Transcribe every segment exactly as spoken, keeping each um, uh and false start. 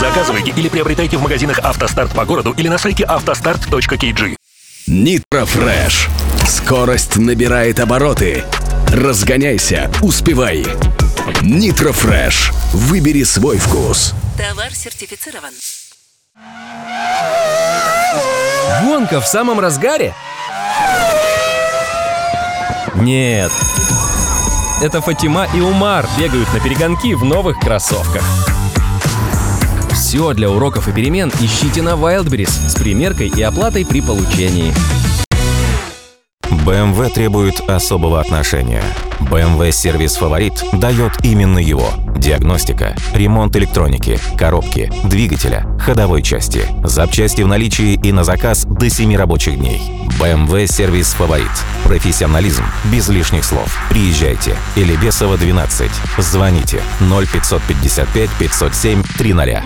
Заказывайте или приобретайте в магазинах «АвтоСтарт» по городу или на сайте автостарт точка кей джи. Nitro Fresh. Скорость набирает обороты. Разгоняйся, успевай. Nitro Fresh. Выбери свой вкус. Товар сертифицирован. Гонка в самом разгаре? Нет. Это Фатима и Умар бегают на перегонки в новых кроссовках. Все для уроков и перемен ищите на Wildberries с примеркой и оплатой при получении. бэ эм вэ требует особого отношения. бэ эм вэ сервис «Фаворит» дает именно его. Диагностика, ремонт электроники, коробки, двигателя, ходовой части, запчасти в наличии и на заказ до семи рабочих дней. бэ эм вэ сервис «Фаворит». Профессионализм без лишних слов. Приезжайте. Элебесова, двенадцать. Звоните ноль пятьсот пятьдесят пять пятьсот семь триста.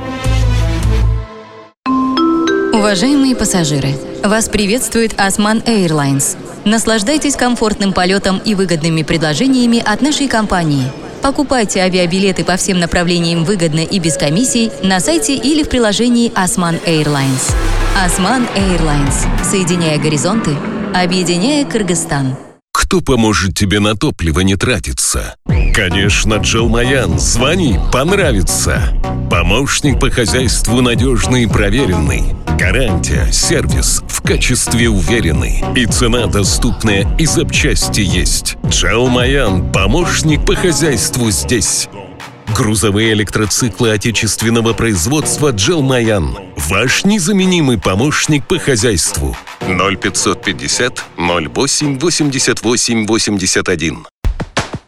Уважаемые пассажиры, вас приветствует Osman Airlines. Наслаждайтесь комфортным полетом и выгодными предложениями от нашей компании. Покупайте авиабилеты по всем направлениям выгодно и без комиссий на сайте или в приложении Osman Airlines. Osman Airlines. Соединяя горизонты, объединяя Кыргызстан. Кто поможет тебе на топливо не тратиться? Конечно, Джелмаян. Звони, понравится. Помощник по хозяйству надежный и проверенный. Гарантия, сервис в качестве уверенный. И цена доступная, и запчасти есть. Джелмаян. Помощник по хозяйству здесь. Грузовые электроциклы отечественного производства Джелмаян. Ваш незаменимый помощник по хозяйству. ноль пятьсот пятьдесят ноль восемь восемьдесят восемь восемьдесят один.